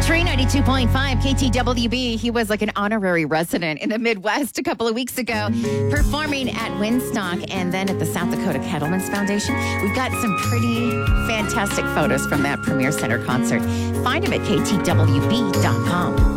Country 92.5 KTWB. He was like an honorary resident in the Midwest a couple of weeks ago, performing at Winstock and then at the South Dakota Kettleman's Foundation. We've got some pretty fantastic photos from that Premier Center concert. Find him at ktwb.com.